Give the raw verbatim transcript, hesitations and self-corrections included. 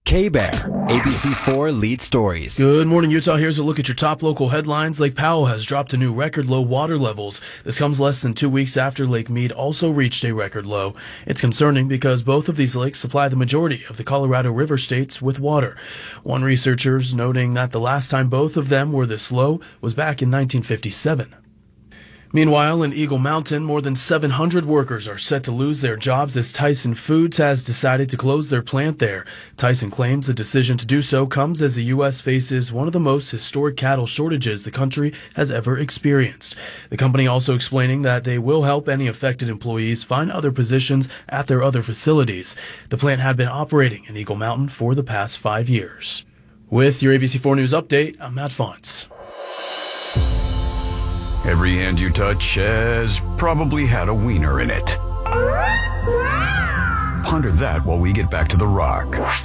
K-Bear, A B C four Lead Stories. Good morning, Utah. Here's a look at your top local headlines. Lake Powell has dropped to new record low water levels. This comes less than two weeks after Lake Mead also reached a record low. It's concerning because both of these lakes supply the majority of the Colorado River states with water. One researcher's noting that the last time both of them were this low was back in nineteen fifty-seven. Meanwhile, in Eagle Mountain, more than seven hundred workers are set to lose their jobs as Tyson Foods has decided to close their plant there. Tyson claims the decision to do so comes as the U S faces one of the most historic cattle shortages the country has ever experienced. The company also explaining that they will help any affected employees find other positions at their other facilities. The plant had been operating in Eagle Mountain for the past five years. With your A B C four News update, I'm Matt Fonts. Every hand you touch has probably had a wiener in it. Ponder that while we get back to the rock.